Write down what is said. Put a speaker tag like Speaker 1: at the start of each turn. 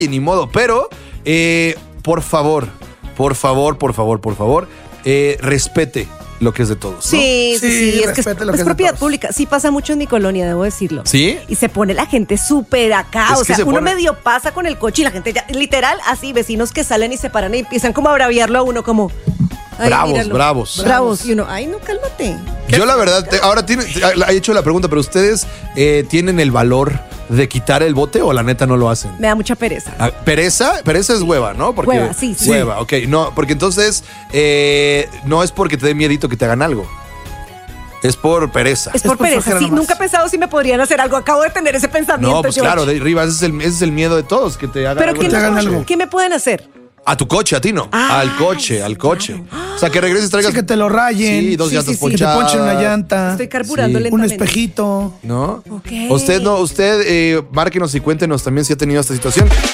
Speaker 1: y ni modo. Pero, por favor, respete lo que es de todos, ¿no?
Speaker 2: Sí, es que es propiedad
Speaker 3: todos.
Speaker 2: pública. Sí pasa mucho en mi colonia, debo decirlo.
Speaker 1: ¿Sí?
Speaker 2: Y se pone la gente súper acá.
Speaker 1: Es
Speaker 2: O
Speaker 1: que
Speaker 2: sea,
Speaker 1: se
Speaker 2: uno
Speaker 1: pone-
Speaker 2: medio pasa con el coche y la gente ya, literal, así, vecinos que salen y se paran y empiezan como a braviarlo a uno, como... ay, míralo.
Speaker 1: Bravos.
Speaker 2: Y uno, ay, no, cálmate.
Speaker 1: Yo la verdad, ahora he hecho la pregunta, pero ¿ustedes tienen el valor de quitar el bote o la neta no lo hacen?
Speaker 2: Me da mucha pereza.
Speaker 1: Pereza es hueva, ¿no? Porque,
Speaker 2: Hueva, sí.
Speaker 1: Hueva, ok. No, porque entonces no es porque te dé miedito que te hagan algo. Es por pereza.
Speaker 2: Es por pereza,
Speaker 3: flojera
Speaker 2: sí.
Speaker 3: nomás.
Speaker 2: Nunca he pensado si me podrían hacer algo. Acabo de tener ese pensamiento.
Speaker 1: No, pues
Speaker 2: George.
Speaker 1: claro, de arriba, ese es el miedo de todos, que te hagan
Speaker 2: Pero
Speaker 1: algo.
Speaker 2: ¿qué,
Speaker 3: te hagan
Speaker 2: me,
Speaker 3: algo.
Speaker 2: ¿qué me pueden hacer?
Speaker 1: A tu coche, a ti no.
Speaker 2: Ah,
Speaker 1: al coche. O sea, que regreses, traigas...
Speaker 3: Sí, que te lo rayen.
Speaker 1: Sí, dos llantas
Speaker 3: Que te
Speaker 1: ponchadas.
Speaker 3: ponchen una llanta.
Speaker 2: Estoy carburando
Speaker 1: Sí.
Speaker 3: Un
Speaker 2: lentamente.
Speaker 3: espejito.
Speaker 1: ¿No?
Speaker 2: Ok.
Speaker 1: Usted, márquenos y cuéntenos también si ha tenido esta situación.